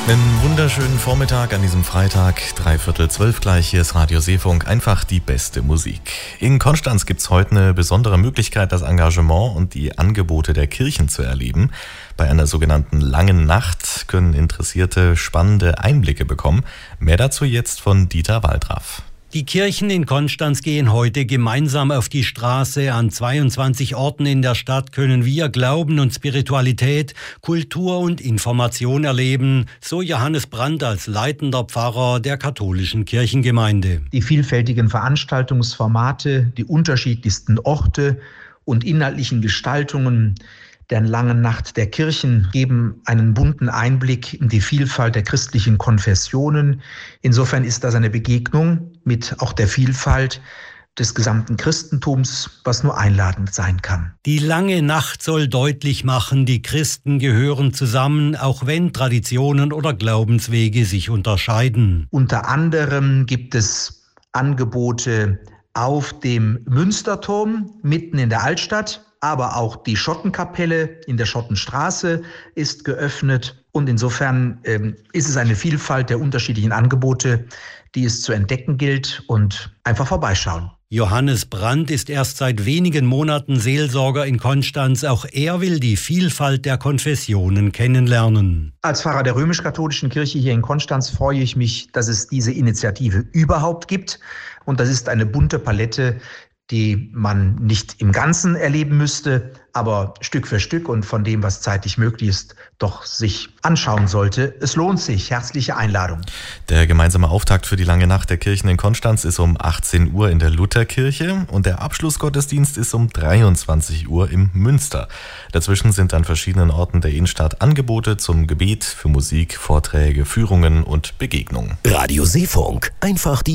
Einen wunderschönen Vormittag an diesem Freitag, 11:45 gleich. Hier ist Radio Seefunk, einfach die beste Musik. In Konstanz gibt es heute eine besondere Möglichkeit, das Engagement und die Angebote der Kirchen zu erleben. Bei einer sogenannten Langen Nacht können Interessierte spannende Einblicke bekommen. Mehr dazu jetzt von Dieter Waldraff. Die Kirchen in Konstanz gehen heute gemeinsam auf die Straße. An 22 Orten in der Stadt können wir Glauben und Spiritualität, Kultur und Information erleben, so Johannes Brandt als leitender Pfarrer der katholischen Kirchengemeinde. Die vielfältigen Veranstaltungsformate, die unterschiedlichsten Orte und inhaltlichen Gestaltungen der Langen Nacht der Kirchen geben einen bunten Einblick in die Vielfalt der christlichen Konfessionen. Insofern ist das eine Begegnung mit auch der Vielfalt des gesamten Christentums, was nur einladend sein kann. Die Lange Nacht soll deutlich machen, die Christen gehören zusammen, auch wenn Traditionen oder Glaubenswege sich unterscheiden. Unter anderem gibt es Angebote auf dem Münsterturm mitten in der Altstadt, aber auch die Schottenkapelle in der Schottenstraße ist geöffnet. Und insofern ist es eine Vielfalt der unterschiedlichen Angebote, die es zu entdecken gilt, und einfach vorbeischauen. Johannes Brandt ist erst seit wenigen Monaten Seelsorger in Konstanz. Auch er will die Vielfalt der Konfessionen kennenlernen. Als Pfarrer der römisch-katholischen Kirche hier in Konstanz freue ich mich, dass es diese Initiative überhaupt gibt. Und das ist eine bunte Palette, die man nicht im Ganzen erleben müsste, aber Stück für Stück und von dem, was zeitlich möglich ist, doch sich anschauen sollte. Es lohnt sich. Herzliche Einladung. Der gemeinsame Auftakt für die Lange Nacht der Kirchen in Konstanz ist um 18 Uhr in der Lutherkirche und der Abschlussgottesdienst ist um 23 Uhr im Münster. Dazwischen sind an verschiedenen Orten der Innenstadt Angebote zum Gebet, für Musik, Vorträge, Führungen und Begegnungen. Radio Seefunk, einfach die